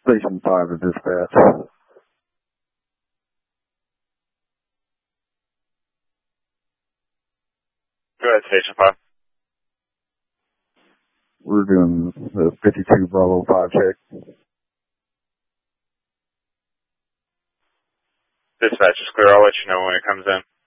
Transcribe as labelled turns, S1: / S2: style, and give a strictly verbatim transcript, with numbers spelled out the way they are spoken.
S1: Station five of dispatch.
S2: Go ahead, Station five.
S1: We're doing the fifty-two Bravo five check.
S2: Dispatch is clear. I'll let you know when it comes in.